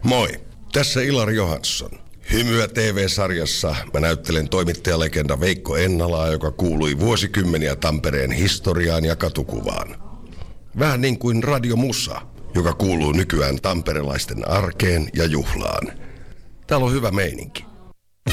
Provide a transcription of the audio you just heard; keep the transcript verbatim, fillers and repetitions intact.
Moi, tässä Ilari Johansson. Hymyä T V-sarjassa mä näyttelen toimittajalegenda Veikko Ennalaa, joka kuului vuosikymmeniä Tampereen historiaan ja katukuvaan. Vähän niin kuin Radio Musa, joka kuuluu nykyään tamperelaisten arkeen ja juhlaan. Täällä on hyvä meininki.